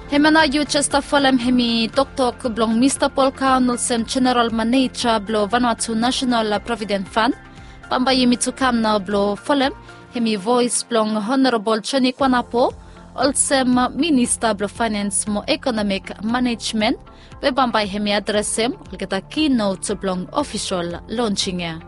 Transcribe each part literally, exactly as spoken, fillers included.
Hemana yu chesta folem hemi tok-tok blong Mister Paul Carnelson General Manager blo Vanuatu National Provident Fund. Pamba yimi tukam na blo folem hemi voice blong Honorable Chani Kwanapo. Also Minister blo Finance mo Economic Management. We bamba hemi addressem ulgeta keynote blong official launching ya.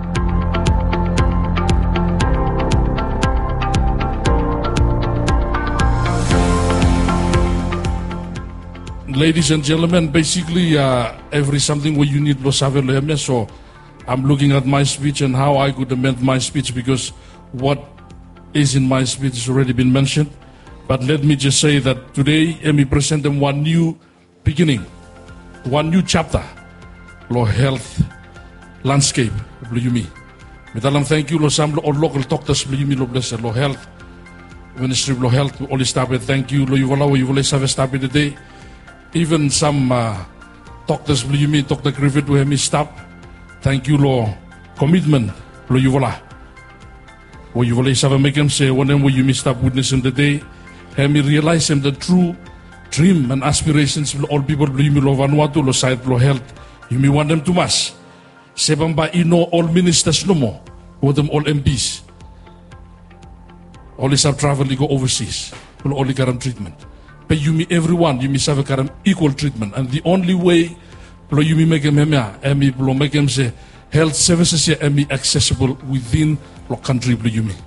Ladies and gentlemen, basically uh, every something where you need lo save lo hemya. So I'm looking at my speech and how I could amend my speech because what is in my speech has already been mentioned. But let me just say that today I present them one new beginning, one new chapter, lo health landscape. Bluyumi. Mitalam thank you lo sam lo local doctors bluyumi lo bless lo health Ministry lo health all started. Thank you lo yuvala wo yuvala save started today. Even some uh, doctors, Bluyumi, Doctor Griffith, who have me stop. Thank you, Lord. Commitment, lo yuvala. Wo yuvala save make him say, when them you missed up witnessing the day, have me realize him the true dream and aspirations of all people, Bluyumi, lo Vanuatu, lo side, lo health. You may want them too much. Sebamba ino all ministers no more, with them all M Ps. All is have travel, go overseas, will only get treatment. But you me everyone, you me have a equal treatment, and the only way, you me make them emi make them say health services here emi accessible within the country, you me.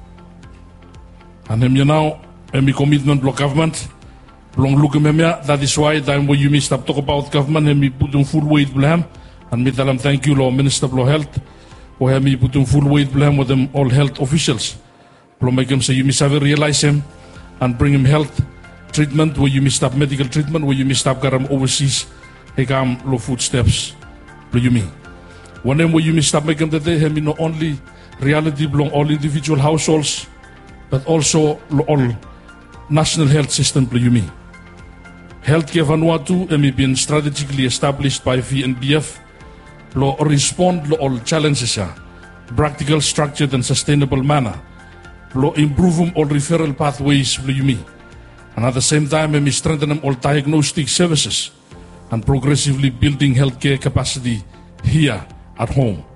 And them you now emi commitment block government, long look at that is why time when you me stop talk about government, emi put on full weight blame, and me tell them thank you, Law Minister of Health, or emi put on full weight blame with them all health officials. Make them say you me have realize him and bring him health treatment where you missed up medical treatment, where you missed up garam overseas, he come low footsteps, do you mean? One time where you missed up making the day, he not only reality belong all individual households, but also all national health system, do you mean? Healthcare Vanuatu, emi been strategically established by V N B F, lo respond to all challenges, practical, structured and sustainable manner, lo improve all referral pathways, do you mean? And at the same time, we strengthen all diagnostic services and progressively building healthcare capacity here at home.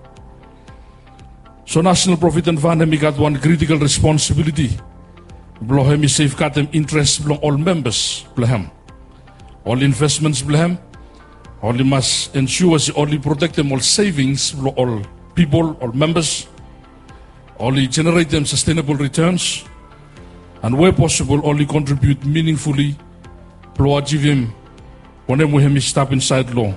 So National Provident Fund has got one critical responsibility. We safeguard them interests of all members. All investments, only must ensure we only protect them all savings, all people, all members, only generate them sustainable returns, and where possible, only contribute meaningfully to achieve him whenever we step inside law.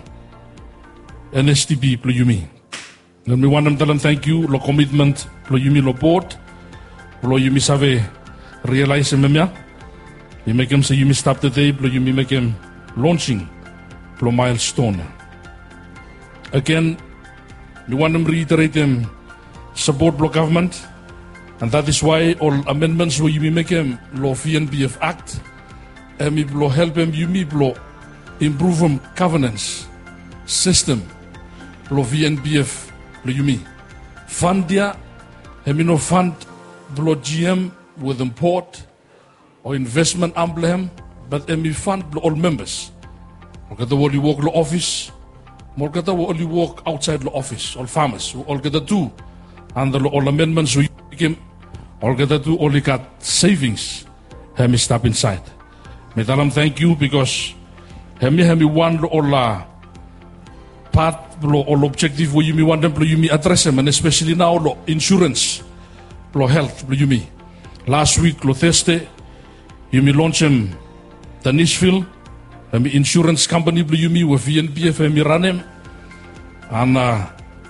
N S T B, Pluyumi. Let me want them tell them thank you, lo commitment, Pluyumi, lo board, lo you miss have realize him, you make him say you miss stop the day, Pluyumi make him launching, lo milestone. Again, we want them reiterate them support block government. And that is why all amendments where you make them law V N B F Act, and we will help them, you me blow, improve them governance system, law V N B F, you me fund there, and we no fund blow G M with import or investment emblem, but and we fund all members. More the only work law office, more the only work outside the office, all farmers, all get the two, and the all amendments we became. All get to only got savings. Hemi stop inside. Me tell them thank you because hemi hemi one all part all objective where you me want them you me address them, and especially now lo insurance, lo health you me. Last week lo Thursday you me launch him the Nishville hemi insurance company you me with V N B F hemi run him, and uh,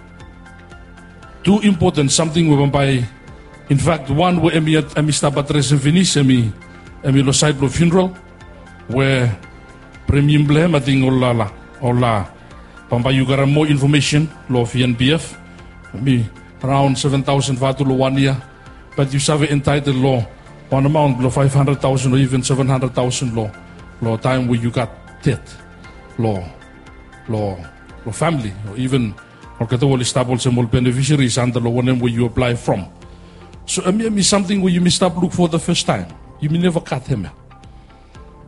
two important something we want by. In fact, one where Emi Emi stop address in Venice, Emi Emi lo side lo funeral, where premium blame I think all la all la. Pamba you got more information lo V N B F, Emi around seven thousand vatu lo one year, but you have entitled lo one amount lo five hundred thousand or even seven hundred thousand lo lo time where you got debt lo lo lo family or even or kata wali stable some beneficiaries under lo one where you apply from. So I mean something where you may stop look for the first time. You may never cut him.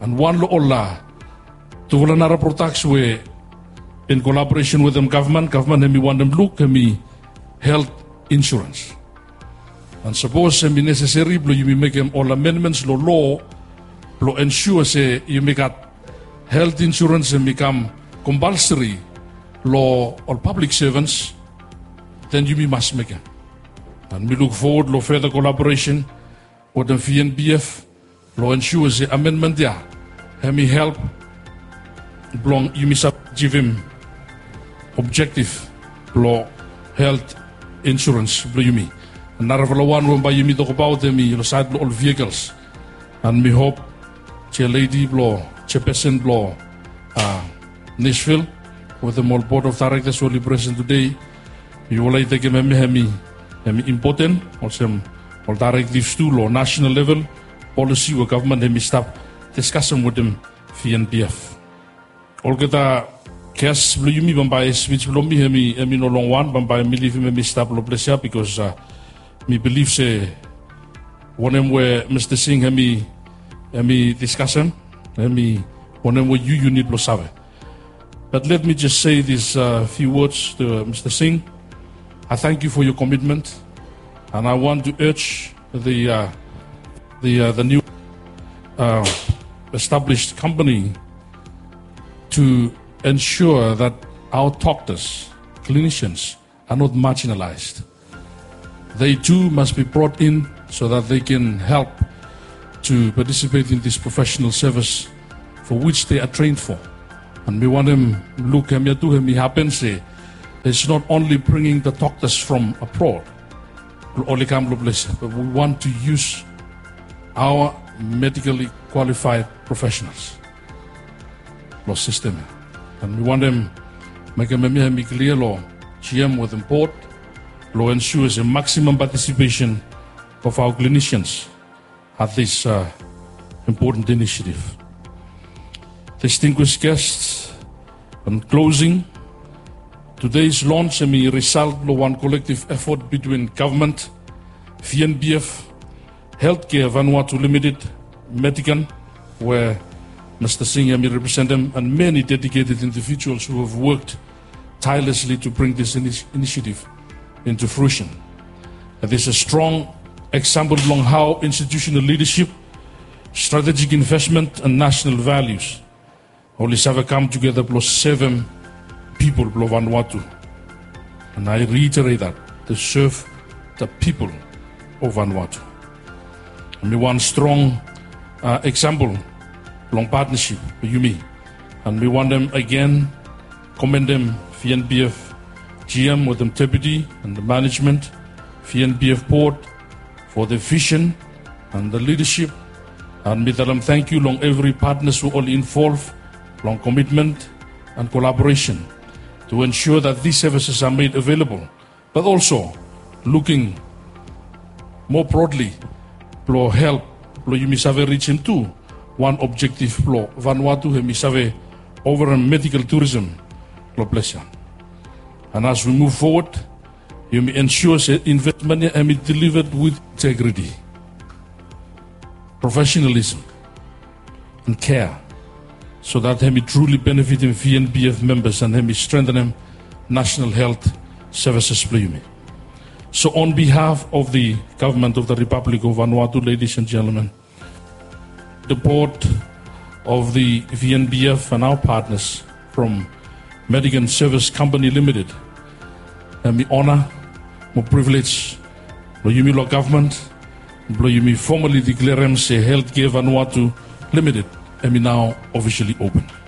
And one lo ola to Volanara Protax we in collaboration with them government, government hemi want them look hemi health insurance. And suppose hemi necessary blo you make them all amendments lo law blo ensure say you make that health insurance and become compulsory law or public servants, then you must make it. And we look forward to further collaboration with the V N B F, law ensures the amendment there. Let me help belong you must give him objective law health insurance blue you me. And Naravalo one room by you me talk about them you side all vehicles. And we hope Chair Lady Blow, Chairperson Blow, uh Nashville with the more board of directors who will be present today. You will take him hemi hemi important or some or directives to law national level policy or government hemi stop discussion with them V N B F. All kita kes blue me bambai speech blue me hemi hemi no long one bambai me leave hemi stop lo pleasure because uh, me believe say one of them where Mister Singh hemi hemi discussion hemi one of them where you you need lo save. But let me just say these uh, few words to uh, Mister Singh. I thank you for your commitment, and I want to urge the uh, the uh, the new uh, established company to ensure that our doctors, clinicians, are not marginalized. They too must be brought in so that they can help to participate in this professional service for which they are trained for. And we want them look at me to him happens it's not only bringing the doctors from abroad, but we want to use our medically qualified professionals. Law system. And we want them make a clear law, G M with import, law ensures a maximum participation of our clinicians at this uh, important initiative. Distinguished guests, in closing, today's launch is a result of one collective effort between government, V N B F, Healthcare Vanuatu Limited, Medican, where Mister Singh and me represent them, and many dedicated individuals who have worked tirelessly to bring this initi- initiative into fruition. And this is a strong example of how institutional leadership, strategic investment, and national values only have come together plus seven people of Vanuatu. And I reiterate that, to serve the people of Vanuatu. And we want strong uh, example, long partnership with you me. And we want them again, commend them, V N B F G M with them deputy and the management, V N B F board for the vision and the leadership. And we tell them thank you long every partners who all involved, long commitment and collaboration to ensure that these services are made available, but also looking more broadly, plo help, plo you misave reach into one objective plo Vanuatu he misave over in medical tourism, plo pleasure. And as we move forward, you may ensure that investment can be delivered with integrity, professionalism, and care, so that he may truly benefit in V N B F members and he may strengthen them national health services. So on behalf of the government of the Republic of Vanuatu, ladies and gentlemen, the board of the V N B F and our partners from Medican Service Company Limited, and we honor, my privilege, the Yumilo government, the formally declare M C Healthcare Vanuatu Limited, and we now officially open.